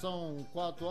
são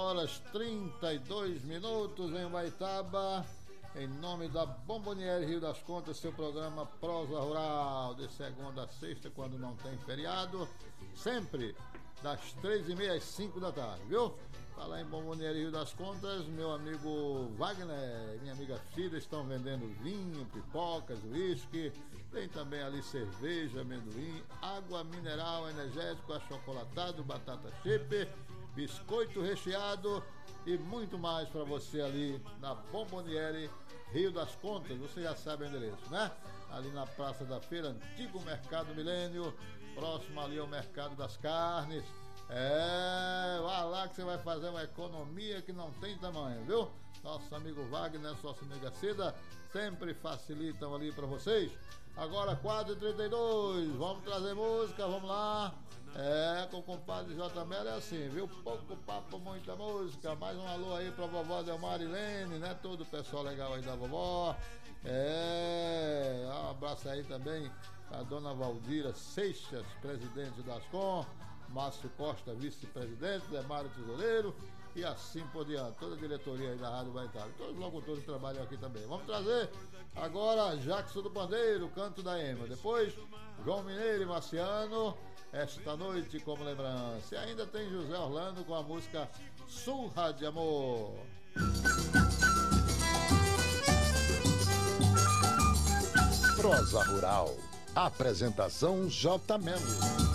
4h32 em Humaitaba. Em nome da Bomboniere Rio das Contas, seu programa Prosa Rural, de segunda a sexta, quando não tem feriado, sempre das 3h30 às 5 da tarde, viu? Falar em Bomboniere Rio das Contas, meu amigo Wagner e minha amiga Cida estão vendendo vinho, pipocas, uísque, tem também ali cerveja, amendoim, água mineral, energético, achocolatado, batata chip, biscoito recheado e muito mais para você ali na Bomboniere Rio das Contas. Você já sabe o endereço, né? Ali na Praça da Feira, antigo Mercado Milênio, próximo ali ao Mercado das Carnes. Vá lá que você vai fazer uma economia que não tem tamanho, viu? Nosso amigo Wagner, nossa amiga Cida, sempre facilitam ali para vocês. Agora 4h32, vamos trazer música, vamos lá. Com o compadre JML é assim, viu? Pouco papo, muita música. Mais um alô aí pra vovó Delmar Ilene, né? Todo o pessoal legal aí da vovó. Um abraço aí também a dona Valdira Seixas, presidente da Ascom, Márcio Costa, vice-presidente, Demário Tesoureiro e assim por diante. Toda a diretoria aí da Rádio Humaitaba. Todos os locutores que trabalham aqui também. Vamos trazer agora Jackson do Pandeiro, Canto da Ema. Depois, João Mineiro e Marciano, Esta Noite como Lembrança. E ainda tem José Orlando com a música Surra de Amor. Prosa Rural. Apresentação J. Melo.